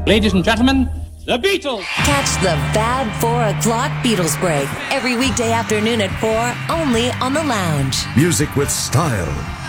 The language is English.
Ladies and gentlemen, the Beatles! Catch the Fab 4 o'clock Beatles break every weekday afternoon at 4, only on The Lounge. Music with style.